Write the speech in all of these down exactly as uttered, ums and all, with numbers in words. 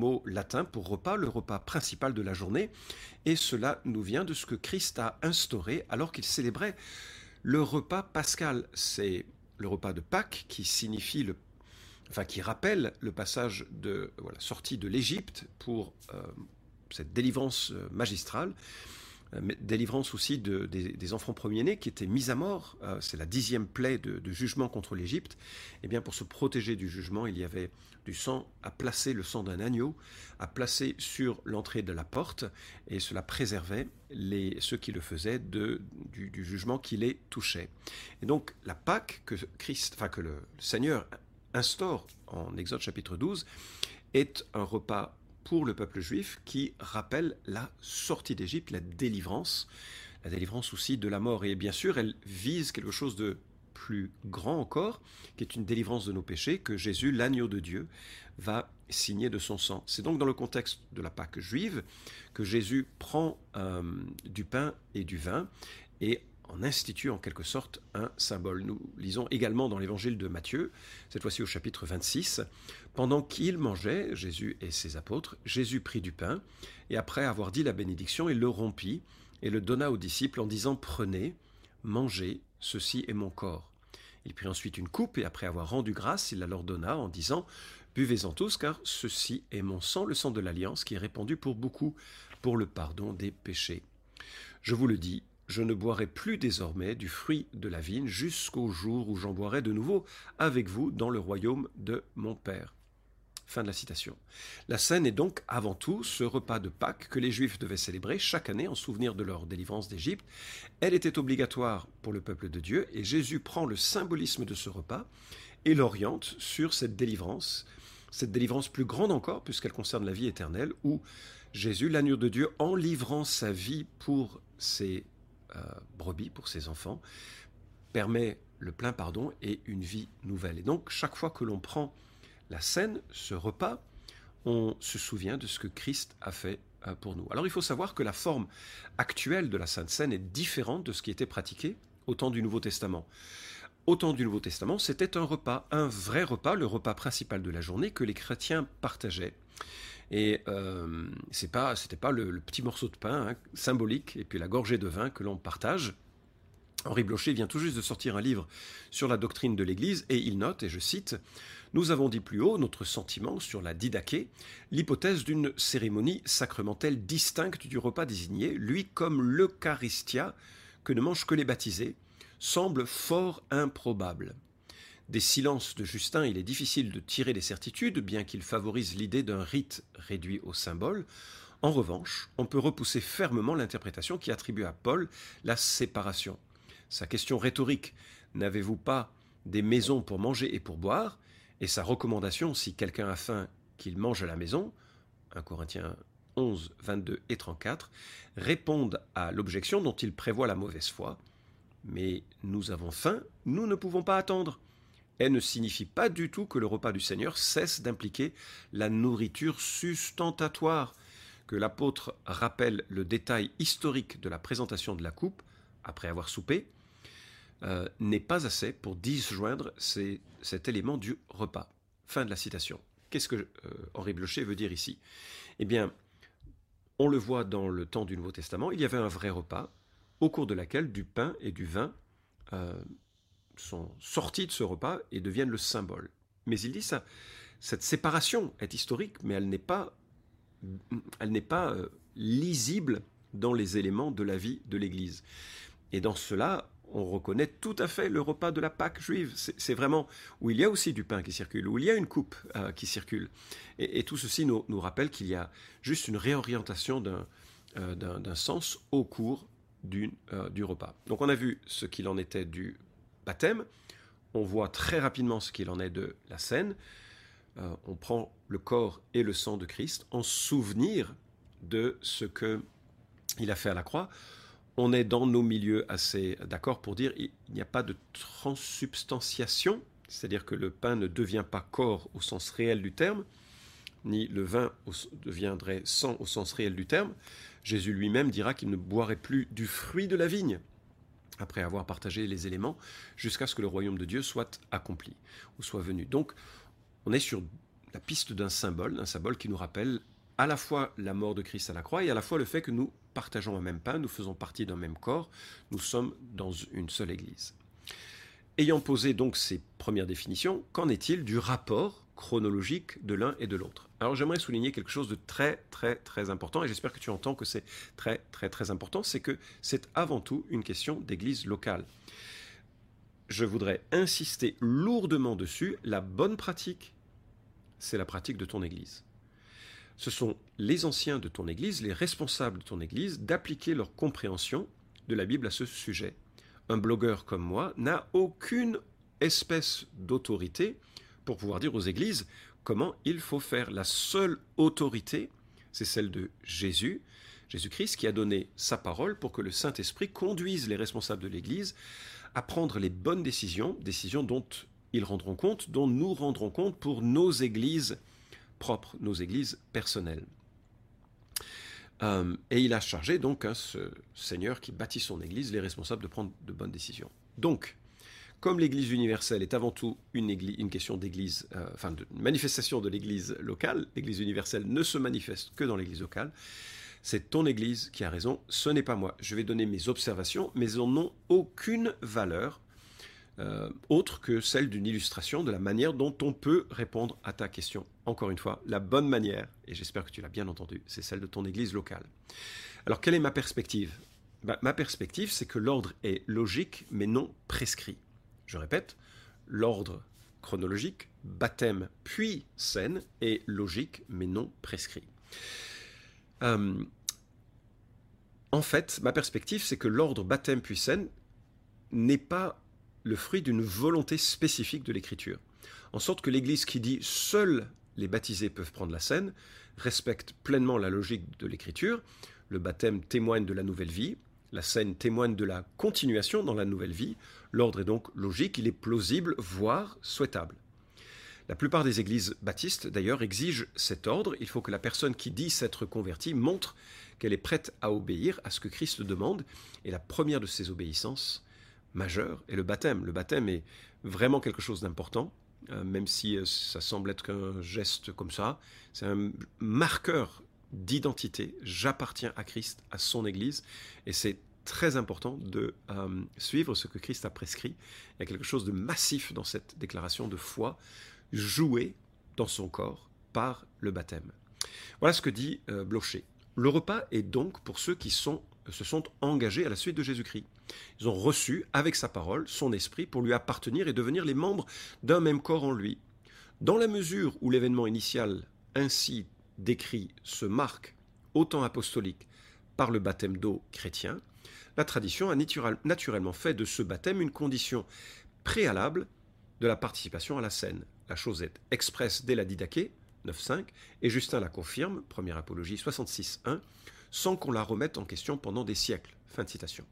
mot latin pour repas, le repas principal de la journée, et cela nous vient de ce que Christ a instauré alors qu'il célébrait le repas pascal. C'est le repas de Pâques qui signifie le enfin qui rappelle le passage de voilà, sortie de l'Égypte pour euh, cette délivrance magistrale, euh, délivrance aussi de, des, des enfants premiers-nés qui étaient mis à mort. Euh, c'est la dixième plaie de, de jugement contre l'Égypte. Et bien pour se protéger du jugement, il y avait du sang à placer, le sang d'un agneau, à placer sur l'entrée de la porte, et cela préservait les, ceux qui le faisaient de, du, du jugement qui les touchait. Et donc la Pâque que Christ, enfin que le, le Seigneur instaure en Exode chapitre douze est un repas pour le peuple juif qui rappelle la sortie d'Égypte, la délivrance, la délivrance aussi de la mort. Et bien sûr, elle vise quelque chose de plus grand encore, qui est une délivrance de nos péchés, que Jésus, l'agneau de Dieu, va signer de son sang. C'est donc dans le contexte de la Pâque juive que Jésus prend euh, du pain et du vin et en institue en quelque sorte un symbole. Nous lisons également dans l'évangile de Matthieu, cette fois-ci au chapitre vingt-six, pendant qu'il mangeait, Jésus et ses apôtres, Jésus prit du pain, et après avoir dit la bénédiction, il le rompit et le donna aux disciples en disant « Prenez, mangez, ceci est mon corps ». Il prit ensuite une coupe, et après avoir rendu grâce, il la leur donna en disant « Buvez-en tous, car ceci est mon sang, le sang de l'Alliance, qui est répandu pour beaucoup, pour le pardon des péchés. Je vous le dis, je ne boirai plus désormais du fruit de la vigne jusqu'au jour où j'en boirai de nouveau avec vous dans le royaume de mon Père. » Fin de la citation. La scène est donc avant tout ce repas de Pâques que les Juifs devaient célébrer chaque année en souvenir de leur délivrance d'Égypte. Elle était obligatoire pour le peuple de Dieu et Jésus prend le symbolisme de ce repas et l'oriente sur cette délivrance, cette délivrance plus grande encore puisqu'elle concerne la vie éternelle où Jésus, l'agneau de Dieu, en livrant sa vie pour ses euh, brebis, pour ses enfants, permet le plein pardon et une vie nouvelle. Et donc chaque fois que l'on prend la scène, ce repas, on se souvient de ce que Christ a fait pour nous. Alors il faut savoir que la forme actuelle de la Sainte Seine est différente de ce qui était pratiqué au temps du Nouveau Testament. Au temps du Nouveau Testament, c'était un repas, un vrai repas, le repas principal de la journée que les chrétiens partageaient. Et euh, c'est pas, c'était pas le, le petit morceau de pain hein, symbolique et puis la gorgée de vin que l'on partage. Henri Blocher vient tout juste de sortir un livre sur la doctrine de l'Église et il note, et je cite, « Nous avons dit plus haut notre sentiment sur la didaché, l'hypothèse d'une cérémonie sacramentelle distincte du repas désigné, lui comme l'Eucharistia, que ne mangent que les baptisés, semble fort improbable. Des silences de Justin, il est difficile de tirer des certitudes, bien qu'il favorise l'idée d'un rite réduit au symbole. En revanche, on peut repousser fermement l'interprétation qui attribue à Paul la séparation. Sa question rhétorique « N'avez-vous pas des maisons pour manger et pour boire ?» et sa recommandation « Si quelqu'un a faim, qu'il mange à la maison » un Corinthiens onze, vingt-deux et trente-quatre répondent à l'objection dont il prévoit la mauvaise foi. Mais nous avons faim, nous ne pouvons pas attendre. Elle ne signifie pas du tout que le repas du Seigneur cesse d'impliquer la nourriture sustentatoire, que l'apôtre rappelle le détail historique de la présentation de la coupe après avoir soupé, Euh, n'est pas assez pour disjoindre ces, cet élément du repas. Fin de la citation. Qu'est-ce que euh, Henri Blocher veut dire ici ? Eh bien, on le voit dans le temps du Nouveau Testament, il y avait un vrai repas au cours de laquelle du pain et du vin euh, sont sortis de ce repas et deviennent le symbole. Mais il dit ça, cette séparation est historique, mais elle n'est pas, elle n'est pas euh, lisible dans les éléments de la vie de l'Église. Et dans cela, on reconnaît tout à fait le repas de la Pâque juive. C'est, c'est vraiment où il y a aussi du pain qui circule, où il y a une coupe euh, qui circule. Et, et tout ceci nous, nous rappelle qu'il y a juste une réorientation d'un, euh, d'un, d'un sens au cours du, euh, du repas. Donc on a vu ce qu'il en était du baptême. On voit très rapidement ce qu'il en est de la scène. Euh, on prend le corps et le sang de Christ en souvenir de ce qu'il a fait à la croix. On est dans nos milieux assez d'accord pour dire qu'il n'y a pas de transsubstantiation, c'est-à-dire que le pain ne devient pas corps au sens réel du terme, ni le vin au, deviendrait sang au sens réel du terme. Jésus lui-même dira qu'il ne boirait plus du fruit de la vigne, après avoir partagé les éléments, jusqu'à ce que le royaume de Dieu soit accompli, ou soit venu. Donc, on est sur la piste d'un symbole, un symbole qui nous rappelle à la fois la mort de Christ à la croix et à la fois le fait que nous partageons un même pain, nous faisons partie d'un même corps, nous sommes dans une seule Église. Ayant posé donc ces premières définitions, qu'en est-il du rapport chronologique de l'un et de l'autre? Alors j'aimerais souligner quelque chose de très très très important, et j'espère que tu entends que c'est très très très important, c'est que c'est avant tout une question d'église locale. Je voudrais insister lourdement dessus, la bonne pratique, c'est la pratique de ton église. Ce sont les anciens de ton église, les responsables de ton église, d'appliquer leur compréhension de la Bible à ce sujet. Un blogueur comme moi n'a aucune espèce d'autorité pour pouvoir dire aux églises comment il faut faire. La seule autorité, c'est celle de Jésus, Jésus-Christ, qui a donné sa parole pour que le Saint-Esprit conduise les responsables de l'Église à prendre les bonnes décisions, décisions dont ils rendront compte, dont nous rendrons compte pour nos églises propres, nos églises personnelles. Euh, et il a chargé donc hein, ce Seigneur qui bâtit son Église, les responsables de prendre de bonnes décisions. Donc, comme l'Église universelle est avant tout une, église, une question d'Église, euh, enfin de manifestation de l'Église locale, l'Église universelle ne se manifeste que dans l'Église locale, c'est ton Église qui a raison, ce n'est pas moi. Je vais donner mes observations, mais elles n'ont aucune valeur euh, autre que celle d'une illustration de la manière dont on peut répondre à ta question. Encore une fois, la bonne manière, et j'espère que tu l'as bien entendu, c'est celle de ton Église locale. Alors, quelle est ma perspective? Ben, ma perspective, c'est que l'ordre est logique, mais non prescrit. Je répète, l'ordre chronologique, baptême puis scène, est logique, mais non prescrit. Euh, en fait, ma perspective, c'est que l'ordre baptême puis scène n'est pas le fruit d'une volonté spécifique de l'Écriture. En sorte que l'Église qui dit « seuls les baptisés peuvent prendre la scène » respecte pleinement la logique de l'Écriture. Le baptême témoigne de la nouvelle vie, la scène témoigne de la continuation dans la nouvelle vie. L'ordre est donc logique, il est plausible, voire souhaitable. La plupart des églises baptistes, d'ailleurs, exigent cet ordre. Il faut que la personne qui dit s'être convertie montre qu'elle est prête à obéir à ce que Christ demande. Et la première de ces obéissances majeures est le baptême. Le baptême est vraiment quelque chose d'important, euh, même si euh, ça semble être qu'un geste comme ça. C'est un marqueur d'identité. J'appartiens à Christ, à son Église, et c'est très important de euh, suivre ce que Christ a prescrit. Il y a quelque chose de massif dans cette déclaration de foi, jouée dans son corps par le baptême. Voilà ce que dit euh, Blocher. Le repas est donc pour ceux qui sont, se sont engagés à la suite de Jésus-Christ. Ils ont reçu, avec sa parole, son esprit pour lui appartenir et devenir les membres d'un même corps en lui. Dans la mesure où l'événement initial ainsi décrit se marque au temps apostolique par le baptême d'eau chrétien, la tradition a naturel, naturellement fait de ce baptême une condition préalable de la participation à la scène. La chose est expresse dès la Didaché, neuf cinq, et Justin la confirme, première apologie soixante-six un, sans qu'on la remette en question pendant des siècles. Fin de citation.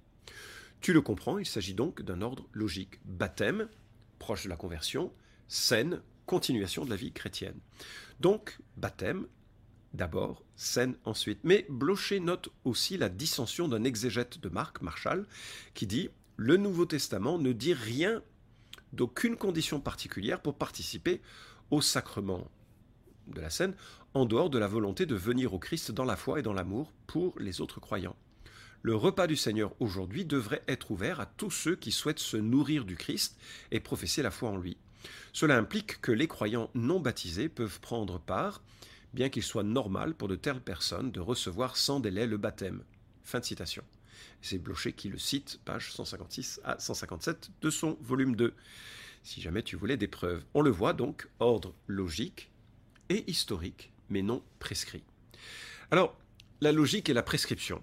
Tu le comprends, il s'agit donc d'un ordre logique. Baptême, proche de la conversion, scène, continuation de la vie chrétienne. Donc, baptême, d'abord, scène ensuite. Mais Blocher note aussi la dissension d'un exégète de Marc, Marchal, qui dit « Le Nouveau Testament ne dit rien d'aucune condition particulière pour participer au sacrement de la scène, en dehors de la volonté de venir au Christ dans la foi et dans l'amour pour les autres croyants. Le repas du Seigneur aujourd'hui devrait être ouvert à tous ceux qui souhaitent se nourrir du Christ et professer la foi en lui. Cela implique que les croyants non baptisés peuvent prendre part, bien qu'il soit normal pour de telles personnes de recevoir sans délai le baptême. » Fin de citation. C'est Blocher qui le cite, page cent cinquante-six à cent cinquante-sept de son volume deux. Si jamais tu voulais des preuves. On le voit donc, ordre logique et historique, mais non prescrit. Alors, la logique et la prescription.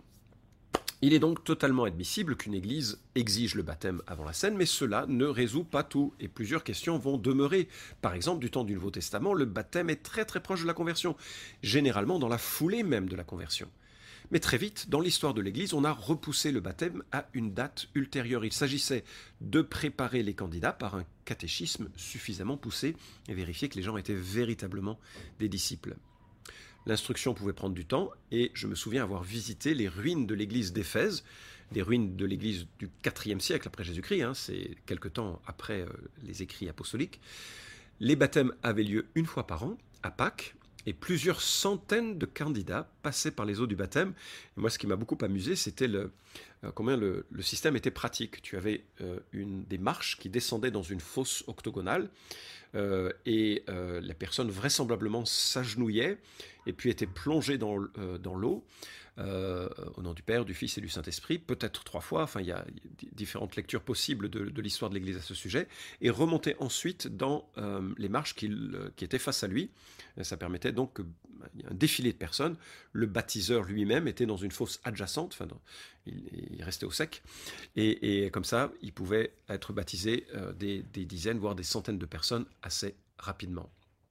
Il est donc totalement admissible qu'une église exige le baptême avant la scène, mais cela ne résout pas tout, et plusieurs questions vont demeurer. Par exemple, du temps du Nouveau Testament, le baptême est très très proche de la conversion, généralement dans la foulée même de la conversion. Mais très vite, dans l'histoire de l'Église, on a repoussé le baptême à une date ultérieure. Il s'agissait de préparer les candidats par un catéchisme suffisamment poussé et vérifier que les gens étaient véritablement des disciples. L'instruction pouvait prendre du temps, et je me souviens avoir visité les ruines de l'église d'Éphèse, les ruines de l'église du quatrième siècle après Jésus-Christ, hein, c'est quelque temps après euh, les écrits apostoliques. Les baptêmes avaient lieu une fois par an, à Pâques, et plusieurs centaines de candidats passaient par les eaux du baptême. Et moi, ce qui m'a beaucoup amusé, c'était le, euh, combien le, le système était pratique. Tu avais euh, une, des marches qui descendaient dans une fosse octogonale, euh, et euh, la personne vraisemblablement s'agenouillait et puis était plongée dans, euh, dans l'eau, euh, au nom du Père, du Fils et du Saint-Esprit, peut-être trois fois. Enfin, il y a différentes lectures possibles de, de l'histoire de l'Église à ce sujet, et remontait ensuite dans euh, les marches qui, qui étaient face à lui. Ça permettait donc que, il y a un défilé de personnes. Le baptiseur lui-même était dans une fosse adjacente, enfin, dans, il, il restait au sec, et, et comme ça, il pouvait être baptisé euh, des, des dizaines, voire des centaines de personnes assez rapidement.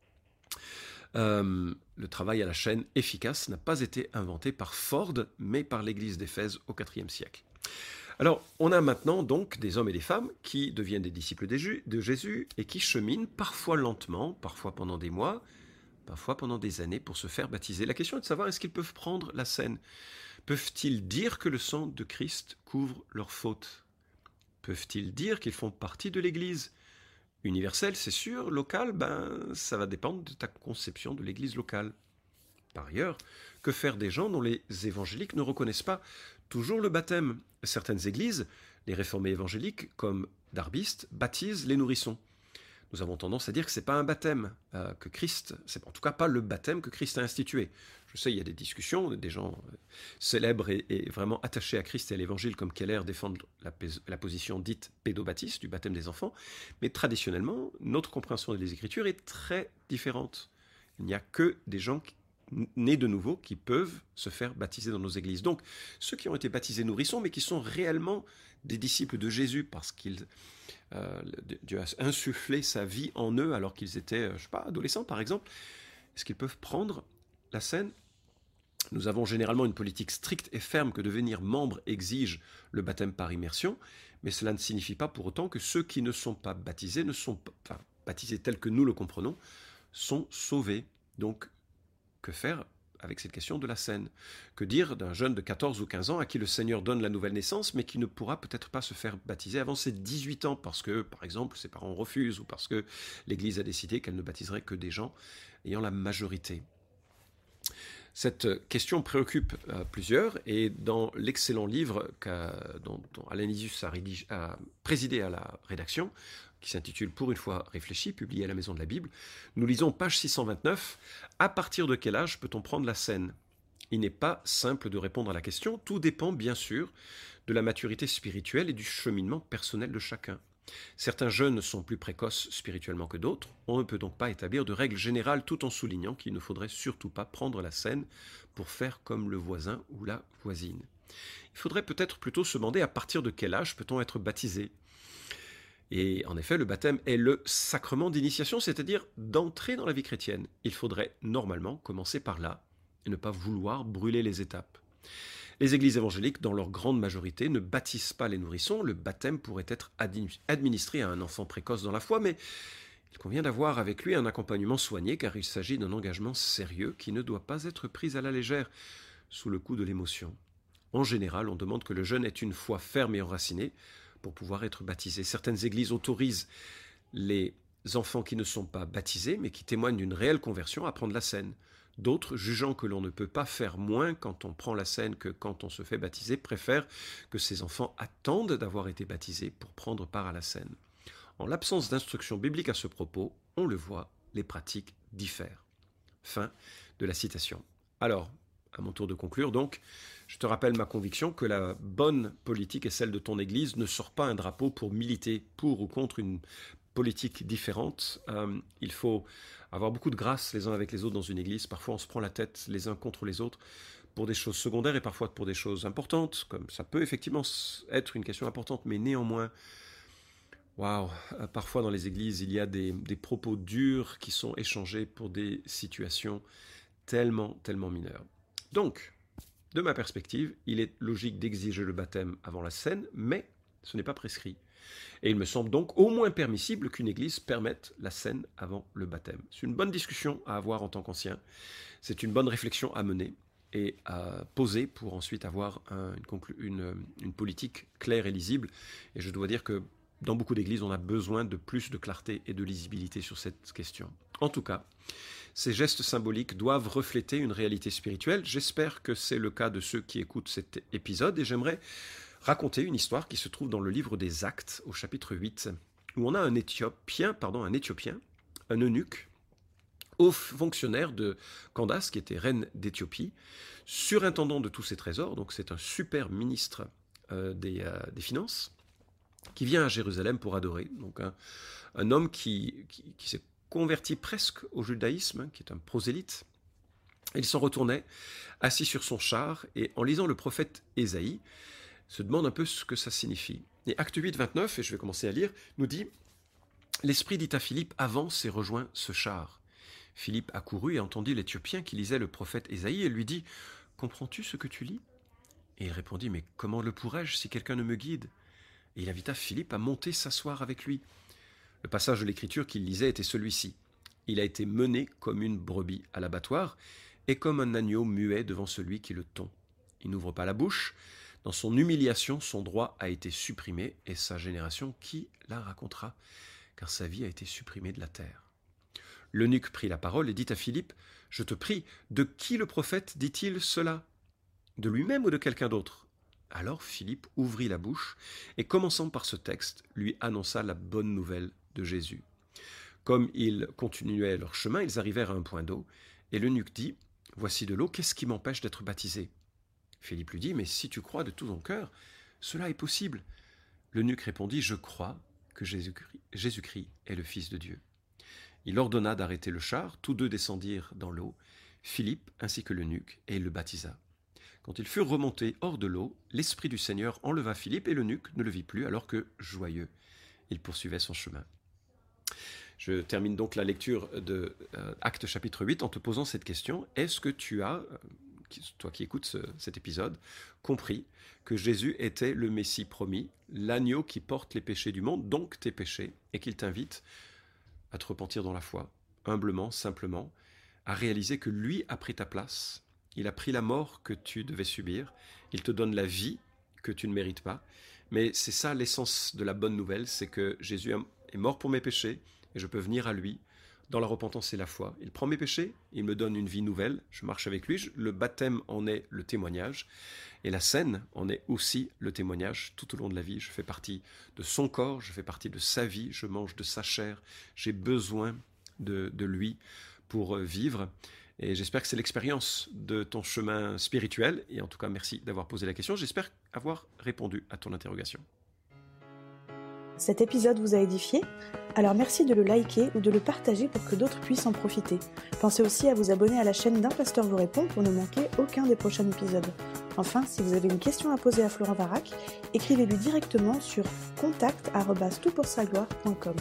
Euh, le travail à la chaîne efficace n'a pas été inventé par Ford, mais par l'église d'Éphèse au quatrième siècle. Alors, on a maintenant donc des hommes et des femmes qui deviennent des disciples de Jésus et qui cheminent parfois lentement, parfois pendant des mois, parfois pendant des années pour se faire baptiser. La question est de savoir, est-ce qu'ils peuvent prendre la scène? Peuvent-ils dire que le sang de Christ couvre leurs fautes? Peuvent-ils dire qu'ils font partie de l'Église universelle, c'est sûr. Local, ben, ça va dépendre de ta conception de l'Église locale. Par ailleurs, que faire des gens dont les évangéliques ne reconnaissent pas toujours le baptême? Certaines églises, les réformés évangéliques, comme Darbiste, baptisent les nourrissons. Nous avons tendance à dire que ce n'est pas un baptême euh, que Christ, c'est en tout cas pas le baptême que Christ a institué. Je sais, il y a des discussions, des gens euh, célèbres et, et vraiment attachés à Christ et à l'Évangile comme Keller défendent la, la position dite pédobaptiste du baptême des enfants, mais traditionnellement, notre compréhension des Écritures est très différente. Il n'y a que des gens qui, nés de nouveau qui peuvent se faire baptiser dans nos églises. Donc, ceux qui ont été baptisés nourrissons, mais qui sont réellement des disciples de Jésus parce qu'ils euh, Dieu a insufflé sa vie en eux alors qu'ils étaient, je sais pas, adolescents par exemple, est-ce qu'ils peuvent prendre la scène? Nous avons généralement une politique stricte et ferme que devenir membre exige le baptême par immersion, mais cela ne signifie pas pour autant que ceux qui ne sont pas baptisés, ne sont pas, enfin, baptisés tels que nous le comprenons, sont sauvés. Donc, que faire avec cette question de la scène? Que dire d'un jeune de quatorze ou quinze ans à qui le Seigneur donne la nouvelle naissance, mais qui ne pourra peut-être pas se faire baptiser avant ses dix-huit ans, parce que, par exemple, ses parents refusent, ou parce que l'Église a décidé qu'elle ne baptiserait que des gens ayant la majorité? Cette question préoccupe euh, plusieurs, et dans l'excellent livre dont, dont Alain Isus a, rédig, a présidé à la rédaction, qui s'intitule « Pour une fois réfléchi », publié à la Maison de la Bible, nous lisons page six cent vingt-neuf, « À partir de quel âge peut-on prendre la scène ?» Il n'est pas simple de répondre à la question, tout dépend bien sûr de la maturité spirituelle et du cheminement personnel de chacun. Certains jeunes sont plus précoces spirituellement que d'autres, on ne peut donc pas établir de règle générale tout en soulignant qu'il ne faudrait surtout pas prendre la scène pour faire comme le voisin ou la voisine. Il faudrait peut-être plutôt se demander à partir de quel âge peut-on être baptisé. Et en effet, le baptême est le sacrement d'initiation, c'est-à-dire d'entrer dans la vie chrétienne. Il faudrait normalement commencer par là et ne pas vouloir brûler les étapes. Les églises évangéliques, dans leur grande majorité, ne baptisent pas les nourrissons. Le baptême pourrait être administré à un enfant précoce dans la foi, mais il convient d'avoir avec lui un accompagnement soigné, car il s'agit d'un engagement sérieux qui ne doit pas être pris à la légère, sous le coup de l'émotion. En général, on demande que le jeune ait une foi ferme et enracinée pour pouvoir être baptisé. Certaines églises autorisent les enfants qui ne sont pas baptisés, mais qui témoignent d'une réelle conversion, à prendre la scène. D'autres, jugeant que l'on ne peut pas faire moins quand on prend la scène que quand on se fait baptiser, préfèrent que ces enfants attendent d'avoir été baptisés pour prendre part à la scène. En l'absence d'instruction biblique à ce propos, on le voit, les pratiques diffèrent. Fin de la citation. Alors, à mon tour de conclure donc, je te rappelle ma conviction que la bonne politique est celle de ton Église. Ne sors pas un drapeau pour militer pour ou contre une politique différente. Euh, il faut avoir beaucoup de grâce les uns avec les autres dans une Église. Parfois on se prend la tête les uns contre les autres pour des choses secondaires et parfois pour des choses importantes, comme ça peut effectivement être une question importante, mais néanmoins, waouh, parfois dans les Églises il y a des, des propos durs qui sont échangés pour des situations tellement, tellement mineures. Donc, de ma perspective, il est logique d'exiger le baptême avant la scène, mais ce n'est pas prescrit. Et il me semble donc au moins permissible qu'une église permette la scène avant le baptême. C'est une bonne discussion à avoir en tant qu'ancien. C'est une bonne réflexion à mener et à poser pour ensuite avoir un, une, conclu- une, une politique claire et lisible. Et je dois dire que dans beaucoup d'églises, on a besoin de plus de clarté et de lisibilité sur cette question. En tout cas, ces gestes symboliques doivent refléter une réalité spirituelle. J'espère que c'est le cas de ceux qui écoutent cet épisode et j'aimerais raconter une histoire qui se trouve dans le livre des Actes, au chapitre huit, où on a un Éthiopien, pardon, un Éthiopien, un eunuque, haut fonctionnaire de Candace, qui était reine d'Éthiopie, surintendant de tous ses trésors, donc c'est un super ministre euh, des, euh, des Finances, qui vient à Jérusalem pour adorer. Donc un, un homme qui, qui, qui s'est converti presque au judaïsme, hein, qui est un prosélyte. Il s'en retournait, assis sur son char, et en lisant le prophète Ésaïe, se demande un peu ce que ça signifie. Et Acte huit, vingt-neuf, et je vais commencer à lire, nous dit « L'Esprit dit à Philippe, avance et rejoins ce char. » Philippe accourut et entendit l'Éthiopien qui lisait le prophète Ésaïe et lui dit « Comprends-tu ce que tu lis ?» Et il répondit « Mais comment le pourrais-je si quelqu'un ne me guide ?» Et il invita Philippe à monter s'asseoir avec lui. Le passage de l'Écriture qu'il lisait était celui-ci. « Il a été mené comme une brebis à l'abattoir et comme un agneau muet devant celui qui le tond. Il n'ouvre pas la bouche. Dans son humiliation, son droit a été supprimé et sa génération, qui la racontera ? Car sa vie a été supprimée de la terre. » L'eunuque prit la parole et dit à Philippe, « Je te prie, de qui le prophète dit-il cela ? De lui-même ou de quelqu'un d'autre ?» Alors Philippe ouvrit la bouche et, commençant par ce texte, lui annonça la bonne nouvelle de Jésus. Comme ils continuaient leur chemin, ils arrivèrent à un point d'eau, et l'eunuque dit, « Voici de l'eau, qu'est-ce qui m'empêche d'être baptisé ?» Philippe lui dit, « Mais si tu crois de tout ton cœur, cela est possible. » L'eunuque répondit, « Je crois que Jésus-Christ, Jésus-Christ est le Fils de Dieu. » Il ordonna d'arrêter le char, tous deux descendirent dans l'eau, Philippe ainsi que l'eunuque, et il le baptisa. Quand ils furent remontés hors de l'eau, l'Esprit du Seigneur enleva Philippe et l'eunuque ne le vit plus, alors que, joyeux, il poursuivait son chemin. Je termine donc la lecture de euh, Actes chapitre huit en te posant cette question. Est-ce que tu as, euh, toi qui écoutes ce, cet épisode, compris que Jésus était le Messie promis, l'agneau qui porte les péchés du monde, donc tes péchés, et qu'il t'invite à te repentir dans la foi, humblement, simplement, à réaliser que lui a pris ta place, il a pris la mort que tu devais subir, il te donne la vie que tu ne mérites pas, mais c'est ça l'essence de la bonne nouvelle, c'est que Jésus est mort pour mes péchés, et je peux venir à lui dans la repentance et la foi. Il prend mes péchés, il me donne une vie nouvelle, je marche avec lui, le baptême en est le témoignage, et la scène en est aussi le témoignage tout au long de la vie. Je fais partie de son corps, je fais partie de sa vie, je mange de sa chair, j'ai besoin de, de lui pour vivre. Et j'espère que c'est l'expérience de ton chemin spirituel, et en tout cas merci d'avoir posé la question, j'espère avoir répondu à ton interrogation. Cet épisode vous a édifié ? Alors merci de le liker ou de le partager pour que d'autres puissent en profiter. Pensez aussi à vous abonner à la chaîne d'Un Pasteur vous répond pour ne manquer aucun des prochains épisodes. Enfin, si vous avez une question à poser à Florent Varac, écrivez-lui directement sur contact arobase tout pour sa gloire point com.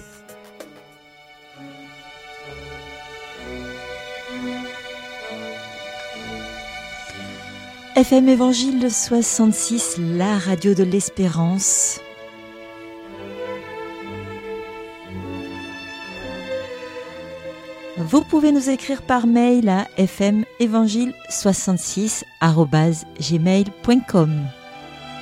F M Évangile soixante-six, la radio de l'espérance. Vous pouvez nous écrire par mail à f m évangile soixante-six arobase gmail point com.